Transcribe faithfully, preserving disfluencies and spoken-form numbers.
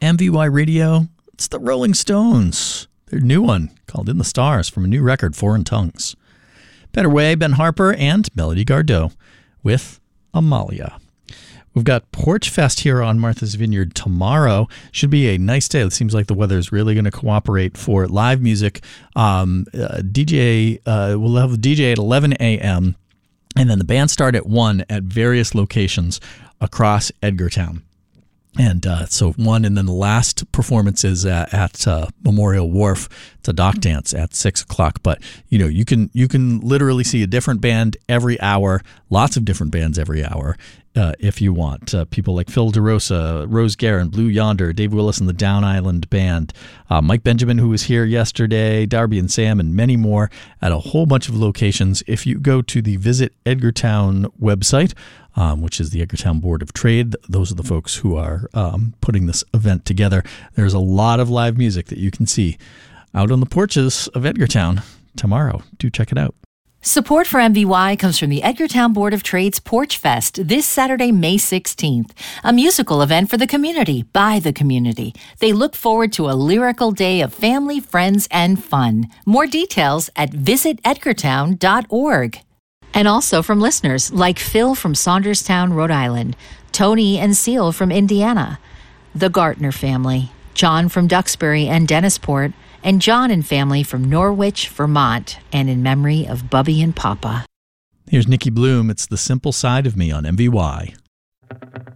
M V Y Radio. It's the Rolling Stones. Their new one called In the Stars from a new record, Foreign Tongues. Better Way, Ben Harper, and Melody Gardot with Amalia. We've got Porch Fest here on Martha's Vineyard tomorrow. Should be a nice day. It seems like the weather is really going to cooperate for live music. Um, uh, D J, uh, we'll have a D J at eleven a.m. and then the band start at one at various locations across Edgartown. And uh, so one, and then the last performance is at, at uh, Memorial Wharf. It's a dock dance at six o'clock. But you know, you can you can literally see a different band every hour. Lots of different bands every hour, uh, if you want. Uh, people like Phil DeRosa, Rose Guerin, Blue Yonder, Dave Willis and the Down Island Band, uh, Mike Benjamin, who was here yesterday, Darby and Sam, and many more at a whole bunch of locations. If you go to the Visit Edgartown website, Um, which is the Edgartown Board of Trade. Those are the folks who are um, putting this event together. There's a lot of live music that you can see out on the porches of Edgartown tomorrow. Do check it out. Support for M V Y comes from the Edgartown Board of Trade's Porch Fest this Saturday, May sixteenth, a musical event for the community, by the community. They look forward to a lyrical day of family, friends, and fun. More details at visit edgartown dot org. And also from listeners like Phil from Saunderstown, Rhode Island, Tony and Seal from Indiana, the Gartner family, John from Duxbury and Dennisport, and John and family from Norwich, Vermont, and in memory of Bubby and Papa. Here's Nikki Bloom. It's The Simple Side of Me on M V Y.